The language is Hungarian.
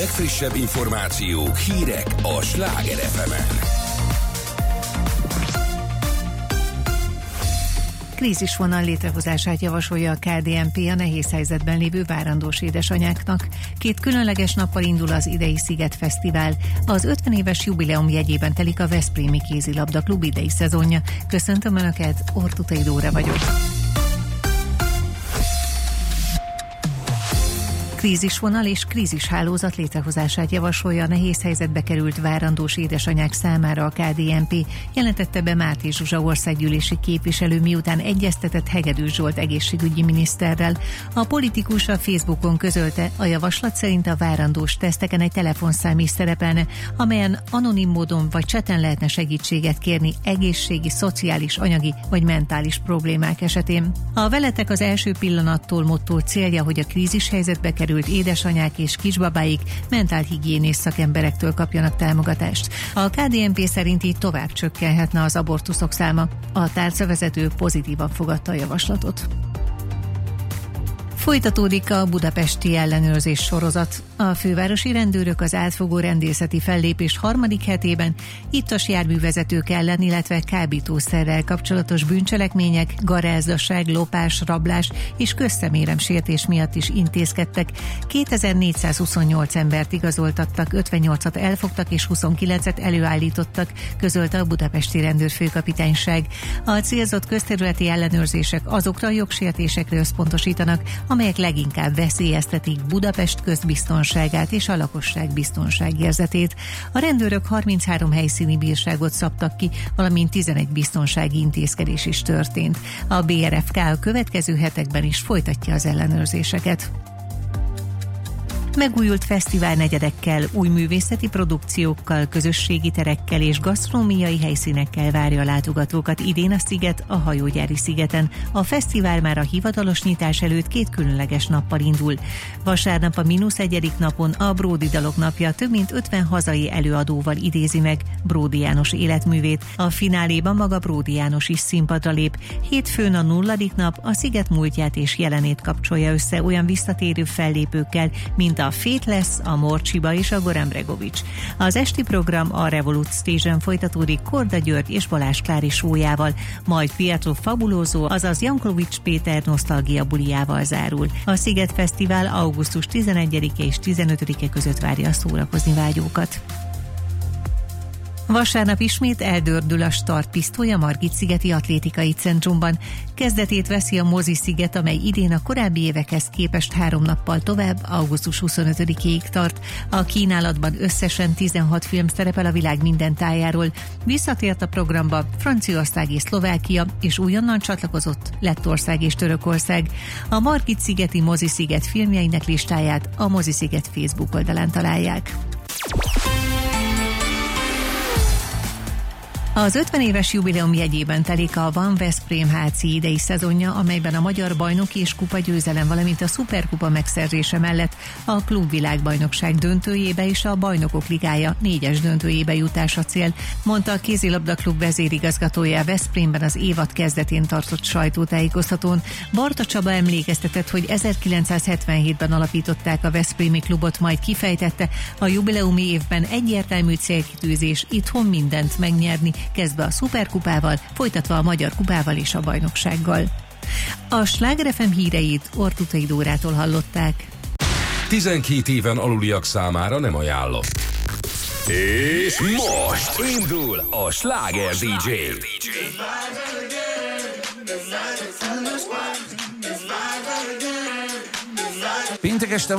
legfrissebb információk, hírek a Sláger FM-en. Krízisvonal létrehozását javasolja a KDNP a nehéz helyzetben lévő várandós édesanyáknak. 2 különleges nappal indul az idei Sziget Fesztivál. Az 50 éves jubileum jegyében telik a Veszprémi Kézilabdaklub idei szezonja. Köszöntöm Önöket, Ortutai Dóra vagyok. Krízisvonal és krízishálózat létrehozását javasolja a nehéz helyzetbe került várandós édesanyák számára a KDNP, jelentette be Máté Zsuzsa országgyűlési képviselő, miután egyeztetett Hegedűs Zsolt egészségügyi miniszterrel. A politikus a Facebookon közölte, a javaslat szerint a várandós teszteken egy telefonszám is szerepelne, amelyen anonim módon vagy cseten lehetne segítséget kérni egészségi, szociális, anyagi vagy mentális problémák esetén. A Veletek az első pillanattól motto célja, hogy a krízis helyzetbe került édesanyák és kisbabáik mentálhigiénés szakemberektől kapjanak támogatást. A KDNP szerint így tovább csökkenhetne az abortuszok száma. A tárcavezető pozitívan fogadta a javaslatot. Folytatódik a budapesti ellenőrzés sorozat. A fővárosi rendőrök az átfogó rendészeti fellépés 3. hetében ittas járművezetők ellen, illetve kábítószerrel kapcsolatos bűncselekmények, garázdaság, lopás, rablás és közszeméremsértés miatt is intézkedtek. 2428 embert igazoltattak, 58-at elfogtak és 29-et előállítottak, közölte a budapesti rendőrfőkapitányság. A célzott közterületi ellenőrzések azokra a jogsértésekre összpontosítanak, amelyek leginkább veszélyeztetik Budapest közbiztonságát és a lakosság biztonságérzetét. A rendőrök 33 helyszíni bírságot szabtak ki, valamint 11 biztonsági intézkedés is történt. A BRFK a következő hetekben is folytatja az ellenőrzéseket. Megújult fesztiválnegyedekkel, új művészeti produkciókkal, közösségi terekkel és gasztronómiai helyszínekkel várja a látogatókat idén a Sziget a Hajógyári szigeten. A fesztivál már a hivatalos nyitás előtt 2 különleges nappal indul. Vasárnap a -1. napon a Bródi Dalok napja több mint 50 hazai előadóval idézi meg Bródi János életművét. A fináléban maga Bródi János is színpadra lép. Hétfőn a 0. nap a Sziget múltját és jelenét kapcsolja össze olyan visszatérő fellépőkkel, mint a Fét lesz, a Morcsiba és a Goran Bregovics. Az esti program a Revolut Stage-en folytatódik Korda György és Balázs Klári show-jával, majd Pietro Fabuloso, azaz Jankovics Péter nosztalgia buliával zárul. A Sziget Fesztivál augusztus 11-e és 15-e között várja a szórakozni vágyókat. Vasárnap ismét eldördül a startpisztoly a Margit-szigeti Atlétikai Centrumban. Kezdetét veszi a Mozi-sziget, amely idén a korábbi évekhez képest 3 nappal tovább, augusztus 25-ig tart. A kínálatban összesen 16 film szerepel a világ minden tájáról. Visszatért a programba Franciaország és Szlovákia, és újonnan csatlakozott Lettország és Törökország. A Margit-szigeti Mozi-sziget filmjeinek listáját a Mozi-sziget Facebook oldalán találják. Az 50 éves jubileum jegyében telik a Van Veszprém HC idei szezonja, amelyben a magyar bajnoki és kupa győzelem, valamint a szuperkupa megszerzése mellett a klubvilágbajnokság döntőjébe és a Bajnokok Ligája 4-es döntőjébe jutás a cél, mondta a kézilabdaklub vezérigazgatója Veszprémben az évad kezdetén tartott sajtótájékoztatón. Barta Csaba emlékeztetett, hogy 1977-ben alapították a veszprémi klubot, majd kifejtette, a jubileumi évben egyértelmű célkitűzés itthon mindent megnyerni, kezdve a szuperkupával, folytatva a magyar kupával és a bajnoksággal. A Sláger FM híreit Ortutai Dórától hallották. 12 éven aluliak számára nem ajánlott. És most indul a Sláger DJ. Péntek este